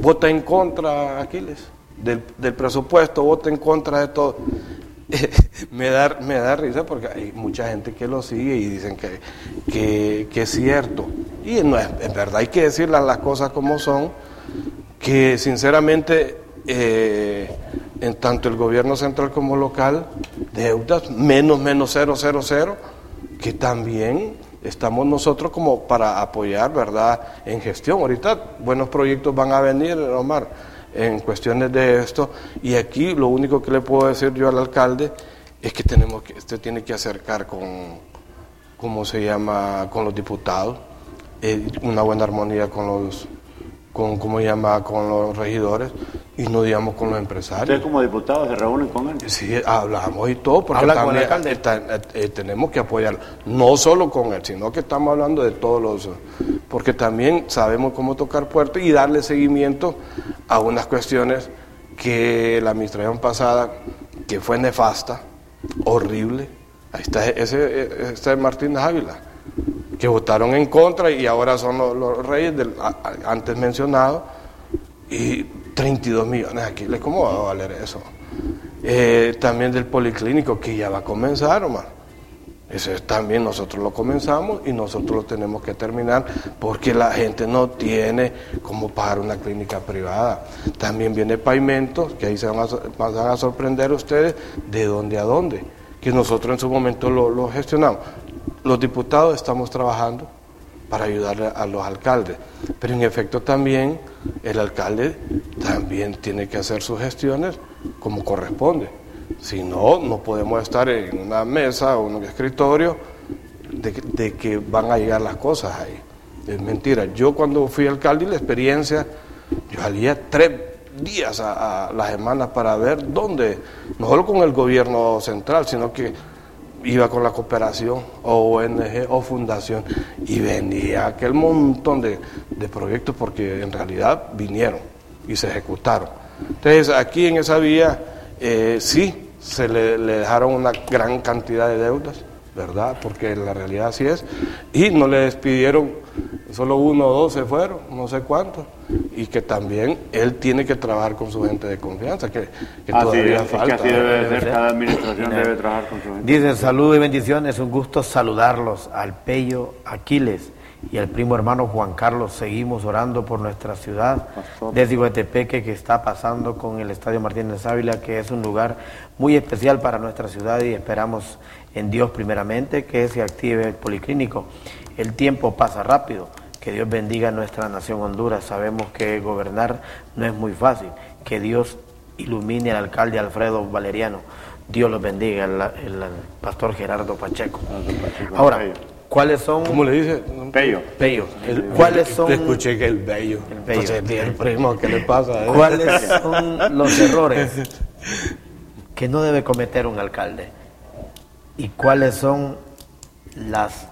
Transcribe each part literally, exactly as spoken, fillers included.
vota en contra, Aquiles, del, del presupuesto, vota en contra de todo. me, da, me da risa porque hay mucha gente que lo sigue y dicen que, que, que es cierto. Y no es, en verdad hay que decir las, las cosas como son, que sinceramente eh, en tanto el gobierno central como local, deudas menos, menos cero, cero, cero, que también estamos nosotros como para apoyar, ¿verdad?, en gestión. Ahorita buenos proyectos van a venir, Omar, en cuestiones de esto, y aquí lo único que le puedo decir yo al alcalde es que tenemos que, usted tiene que acercar con, ¿cómo se llama?, con los diputados, eh, una buena armonía con los, con, ¿cómo se llama?, con los regidores, y no digamos con los empresarios. ¿Ustedes como diputados se reúnen con él? Sí, hablamos y todo, porque ¿Habla también, con el alcalde? eh, eh, tenemos que apoyarlo, no solo con él, sino que estamos hablando de todos los, porque también sabemos cómo tocar puertas y darle seguimiento a unas cuestiones que la administración pasada, que fue nefasta, horrible. Ahí está ese, ese Martínez Ávila, que votaron en contra y ahora son los, los reyes del a, a, antes mencionado, y treinta y dos millones aquí, ¿cómo va a valer eso? Eh, también del policlínico, que ya va a comenzar, Omar. Eso es, también nosotros lo comenzamos y nosotros lo tenemos que terminar, porque la gente no tiene cómo pagar una clínica privada. También viene pavimentos, que ahí se van a, van a sorprender ustedes de dónde a dónde, que nosotros en su momento lo, lo gestionamos. Los diputados estamos trabajando para ayudarle a los alcaldes, pero en efecto también el alcalde también tiene que hacer sus gestiones como corresponde. Si no, no podemos estar en una mesa o en un escritorio de, de que van a llegar las cosas ahí. Es mentira. Yo cuando fui alcalde, la experiencia, yo salía tres días a, a la semana para ver dónde, no solo con el gobierno central, sino que iba con la cooperación, o O N G, o fundación, y venía aquel montón de, de proyectos, porque en realidad vinieron y se ejecutaron. Entonces, aquí en esa vía, eh, sí, se le, le dejaron una gran cantidad de deudas, ¿verdad? Porque la realidad así es, y no le despidieron, solo uno o dos se fueron, no sé cuántos, y que también él tiene que trabajar con su gente de confianza, que, que así todavía es, falta. Es que así debe ser, cada administración debe trabajar con su gente. Dicen salud y bendiciones, un gusto saludarlos al Pello Aquiles y al primo hermano Juan Carlos. Seguimos orando por nuestra ciudad de Ciguatepeque, que está pasando con el Estadio Martínez Ávila, que es un lugar muy especial para nuestra ciudad, y esperamos en Dios primeramente que se active el policlínico. El tiempo pasa rápido, que Dios bendiga a nuestra nación Honduras. Sabemos que gobernar no es muy fácil, que Dios ilumine al alcalde Alfredo Valeriano. Dios los bendiga, el, el, el pastor Gerardo Pacheco. Ahora, ¿cuáles son? ¿Cómo le dice? Pello. Pello. ¿Cuáles son? Te escuché que el bello. El bello. Entonces, el primo, ¿qué le pasa? ¿Cuáles son los errores que no debe cometer un alcalde? ¿Y cuáles son las,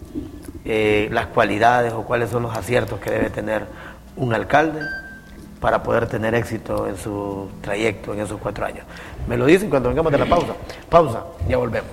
eh, las cualidades o cuáles son los aciertos que debe tener un alcalde para poder tener éxito en su trayecto en esos cuatro años? Me lo dicen cuando vengamos de la pausa. Pausa, ya volvemos.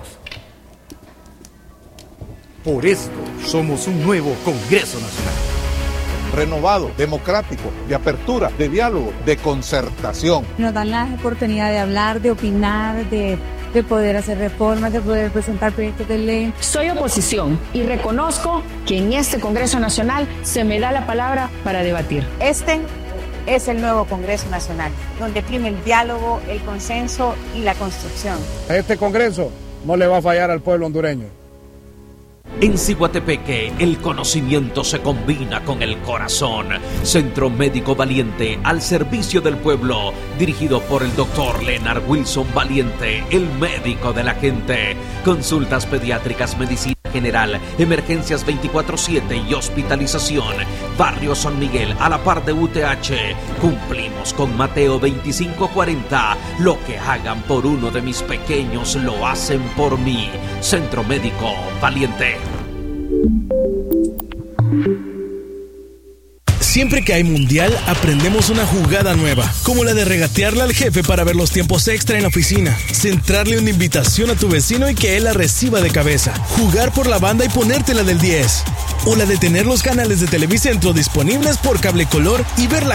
Por esto somos un nuevo Congreso Nacional. Renovado, democrático, de apertura, de diálogo, de concertación. Nos dan la oportunidad de hablar, de opinar, de, de poder hacer reformas, de poder presentar proyectos de ley. Soy oposición y reconozco que en este Congreso Nacional se me da la palabra para debatir. Este es el nuevo Congreso Nacional, donde prime el diálogo, el consenso y la construcción. Este Congreso no le va a fallar al pueblo hondureño. En Ciguatepeque, el conocimiento se combina con el corazón. Centro Médico Valiente, al servicio del pueblo, dirigido por el doctor Leonard Wilson Valiente, el médico de la gente. Consultas pediátricas, medicina general, emergencias veinticuatro siete y hospitalización. Barrio San Miguel, a la par de U T H. Cumplimos con Mateo veinticinco cuarenta. Lo que hagan por uno de mis pequeños, lo hacen por mí. Centro Médico Valiente. Siempre que hay mundial, aprendemos una jugada nueva, como la de regatearle al jefe para ver los tiempos extra en la oficina, centrarle una invitación a tu vecino y que él la reciba de cabeza, jugar por la banda y ponértela del diez, o la de tener los canales de Televicentro disponibles por cable color y ver la